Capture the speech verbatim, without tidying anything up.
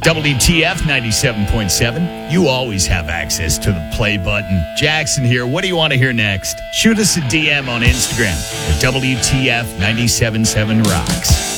W T F ninety-seven point seven. You always have access to the play button. Jackson here. What do you want to hear next? Shoot us a D M on Instagram at W T F nine seven seven Rocks.